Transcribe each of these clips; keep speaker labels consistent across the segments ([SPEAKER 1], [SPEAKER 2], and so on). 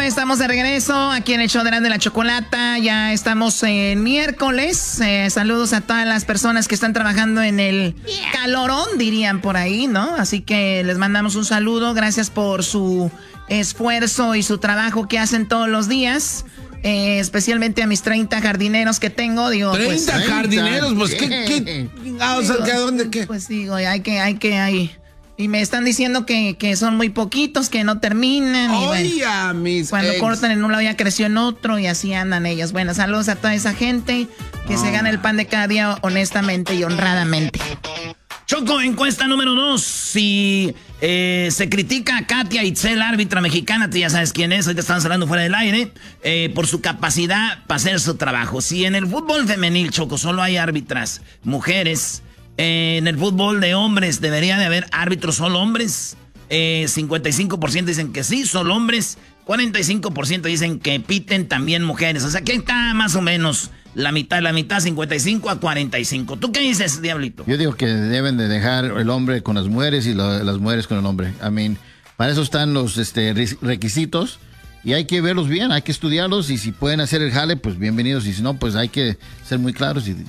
[SPEAKER 1] estamos de regreso aquí en el show de la Chocolata. Ya estamos en miércoles. Saludos a todas las personas que están trabajando en el calorón, dirían por ahí, ¿no? Así que les mandamos un saludo. Gracias por su esfuerzo y su trabajo que hacen todos los días. Especialmente a mis 30 jardineros que tengo. Digo,
[SPEAKER 2] 30
[SPEAKER 1] pues,
[SPEAKER 2] jardineros, pues ¿qué? O sea, ¿a dónde qué?
[SPEAKER 1] Pues digo, hay que. Y me están diciendo que son muy poquitos, que no terminan.
[SPEAKER 2] Oye,
[SPEAKER 1] bueno, cuando cortan en un lado ya creció en otro y así andan ellos. Bueno, saludos a toda esa gente que se gana el pan de cada día honestamente y honradamente.
[SPEAKER 3] Choco, encuesta número 2. Si se critica a Katia Itzel, árbitra mexicana, tú ya sabes quién es, ahorita estamos hablando fuera del aire, por su capacidad para hacer su trabajo. Si en el fútbol femenil, Choco, solo hay árbitras mujeres, en el fútbol de hombres debería de haber árbitros solo hombres. 55% dicen que sí, solo hombres. 45% dicen que piten también mujeres. O sea que está más o menos la mitad, 55 a 45. ¿Tú qué dices, Diablito?
[SPEAKER 4] Yo digo que deben de dejar el hombre con las mujeres y las mujeres con el hombre. Para eso están los requisitos y hay que verlos bien, hay que estudiarlos y si pueden hacer el jale, pues bienvenidos. Y si no, pues hay que ser muy claros y...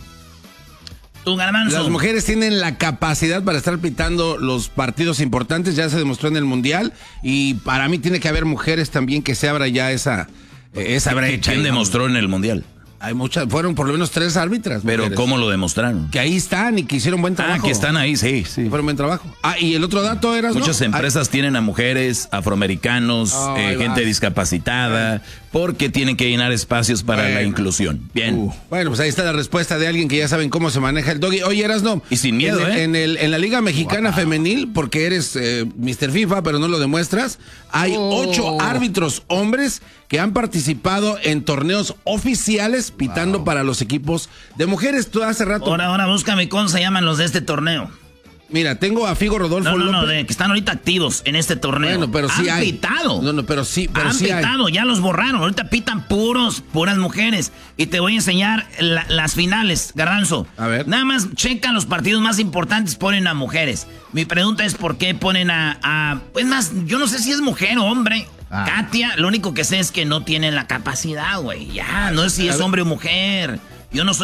[SPEAKER 2] Las mujeres tienen la capacidad para estar pitando los partidos importantes, ya se demostró en el Mundial, y para mí tiene que haber mujeres también que se abra ya esa brecha.
[SPEAKER 3] ¿Quién demostró en el Mundial?
[SPEAKER 2] Hay muchas, fueron por lo menos 3 árbitras.
[SPEAKER 3] Pero
[SPEAKER 2] mujeres.
[SPEAKER 3] ¿cómo lo demostraron?
[SPEAKER 2] Que ahí están y que hicieron buen trabajo.
[SPEAKER 3] Que están ahí, sí.
[SPEAKER 2] Fueron buen trabajo. Y el otro dato era...
[SPEAKER 3] Muchas empresas tienen a mujeres, afroamericanos, gente discapacitada, porque tienen que llenar espacios para la inclusión. Bien.
[SPEAKER 2] Bueno, pues ahí está la respuesta de alguien que ya saben cómo se maneja el doggy. Oye, Erasno.
[SPEAKER 3] Y sin miedo,
[SPEAKER 2] en la Liga Mexicana Femenil, porque eres Mr. FIFA, pero no lo demuestras, hay 8 árbitros hombres que han participado en torneos oficiales pitando para los equipos de mujeres. Tú hace rato...
[SPEAKER 3] Ahora búscame cómo se llaman los de este torneo.
[SPEAKER 2] Mira, tengo a Figo Rodolfo López.
[SPEAKER 3] Que están ahorita activos en este torneo.
[SPEAKER 2] Bueno, pero sí
[SPEAKER 3] han
[SPEAKER 2] hay.
[SPEAKER 3] pitado.
[SPEAKER 2] Pero sí
[SPEAKER 3] pitado, ya los borraron. Ahorita pitan puras mujeres. Y te voy a enseñar las finales, Garbanzo.
[SPEAKER 2] A ver.
[SPEAKER 3] Nada más checan los partidos más importantes, ponen a mujeres. Mi pregunta es por qué ponen pues más, yo no sé si es mujer o hombre. Katia, lo único que sé es que no tiene la capacidad, güey. Ya, no sé si es hombre o mujer. Yo no soy